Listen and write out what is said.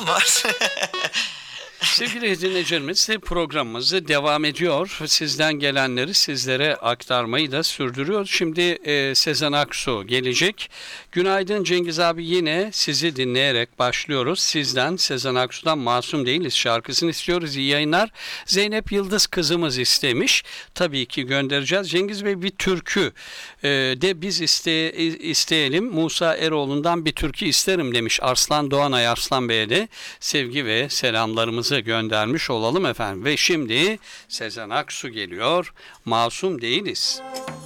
sorunum var. Sevgili dinleyicilerimiz, programımız devam ediyor. Sizden gelenleri sizlere aktarmayı da sürdürüyor. Şimdi Sezen Aksu gelecek. Günaydın Cengiz abi, yine sizi dinleyerek başlıyoruz. Sizden, Sezen Aksu'dan Masum Değiliz şarkısını istiyoruz. İyi yayınlar. Zeynep Yıldız kızımız istemiş. Tabii ki göndereceğiz. Cengiz Bey, bir türkü de biz isteyelim. Musa Eroğlu'ndan bir türkü isterim demiş Arslan Doğanay. Arslan Bey'e de sevgi ve selamlarımızı göndermiş olalım efendim. Ve şimdi Sezen Aksu geliyor. Masum Değiliz.